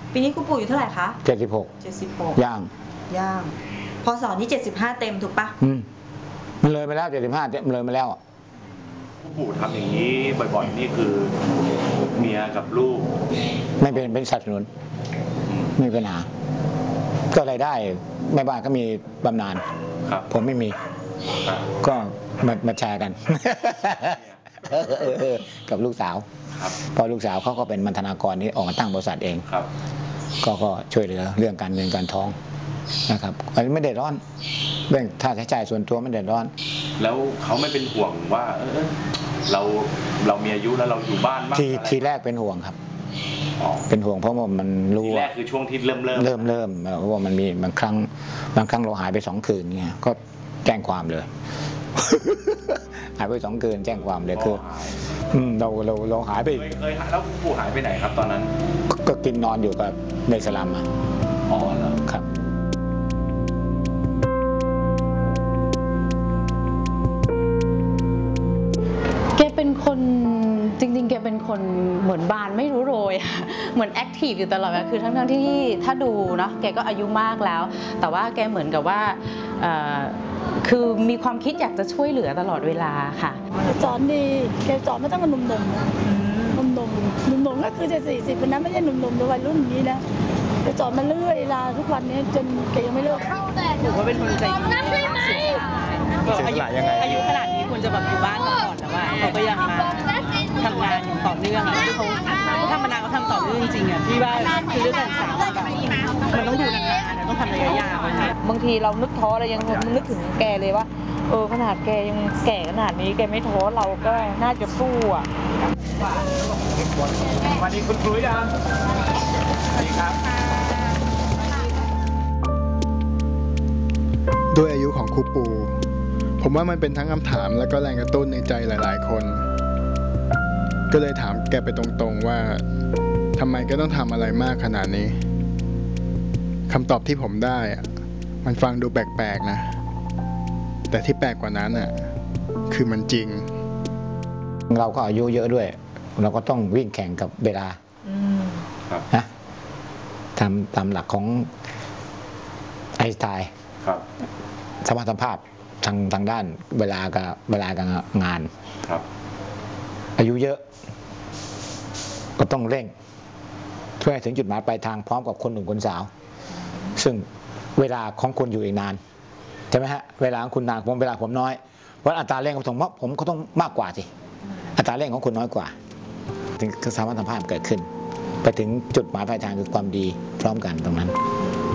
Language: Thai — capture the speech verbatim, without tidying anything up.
ปีนี้คุณปู่อยู่เท่าไหร่คะเจ็ดสิบหกเจ็ดสิบหกย่างย่างพศนี้เจ็ดสิบห้าเต็มถูกปะอืมมันเลยไปแล้วเจ็ดสิบห้ามันเลยไปแล้วคุณปู่ทำอย่างนี้บ่อยๆนี่คือเมียกับลูกไม่เป็นเป็นสัตว์สนุนไม่เป็นปัญหาก็รายได้แม่บ้านก็มีบำนาญผมไม่มีก็มามาแชร์กันกับลูกสาวพอลูกสาวเขาก็เป็นบรรณาธิการที่ออกมาตั้งบริษัทเองก็ก็ช่วยเหลือเรื่องการเงินการทองนะครับอันนี้ไม่เดือดร้อนเรื่องค่าใช้จ่ายส่วนตัวไม่เดือดร้อนแล้วเขาไม่เป็นห่วงว่าเออเราเรามีอายุแล้วเราอยู่บ้านบ้างทีทีแรกเป็นห่วงครับเป็นห่วงเพราะว่ามันรู้ทีแรกคือช่วงที่เริ่มเริ่มเริ่มเริ่มเพราะว่ามันมีบางครั้งบางครั้งเราหายไปสองคืนเนี่ยก็แจ้งความเลยหายไปสองคืนแจ้งความเลยคือเราเราเราหายไปเคยหายแล้วปู่หายไปไหนครับตอนนั้นก็กินนอนอยู่กับในสลัมอ่ะอ๋อเหรอครับแกเป็นคนจริงๆแกเป็นคนเหมือนบานไม่รู้โรยเหมือนแอคทีฟอยู่ตลอดเวลาคือทั้งๆที่ถ้าดูเนาะแกก็อายุมากแล้วแต่ว่าแกเหมือนกับว่าคือมีความคิดอยากจะช่วยเหลือตลอดเวลาค่ะสอนดีแกสอนมาตั้งแต่หนุ่มๆนะหนุ่มๆหนุ่มๆก็คือจะสี่สิบวันนั้นไม่ใช่หนุ่มๆแต่วัยรุ่นนี้นะแกสอนมาเรื่อยลาทุกวันนี้จนแกยังไม่เลิกถือว่าเป็นคนใจดีอายุอายุขนาดนี้ควรจะแบบอยู่บ้านก่อนแต่ว่าเขาก็ยังมาทำงานอย่างต่อเนื่องที่เขาทำมานานเขาทำต่อเนื่องจริงๆอ่ะพี่ว่าคือเรื่องการศึกษาแบบมันต้องอยู่นานๆต้องทำระยะยาวบางทีเรานึกท้อเรายังนึกถึงแกเลยว่าเออขนาดแกยังแก่ขนาดนี้แกไม่ท้อเราก็น่าจะสู้อ่ะวันนี้คุณครูยังสวัสดีครับด้วยอายุของครูปู่ผมว่ามันเป็นทั้งคำถามและก็แรงกระตุ้นในใจหลายๆคนก็เลยถามแกไปตรงๆว่าทำไมก็ต้องทำอะไรมากขนาดนี้คำตอบที่ผมได้อะมันฟังดูแปลกๆนะแต่ที่แปลกกว่านั้นอ่ะคือมันจริงเราก็อายุเยอะด้วยเราก็ต้องวิ่งแข่งกับเวลานะทำตามหลักของไอน์สไตน์สมรรถภาพทางทางด้านเวลากับเวลากับงานอายุเยอะก็ต้องเร่งเพื่อให้ถึงจุดหมายปลายทางพร้อมกับคนหนุ่มคนสาวซึ่งเวลาของคุณอยู่อีกนานใช่ไหมฮะเวลาของคุณนานผมเวลาผมน้อยเพราะอัตราเร่งของผมผมก็ต้องมากกว่าสิอัตราเร่งของคุณน้อยกว่าถึงสมรรถภาพเกิดขึ้นไปถึงจุดหมายปลายทางคือความดีพร้อมกันตรงนั้น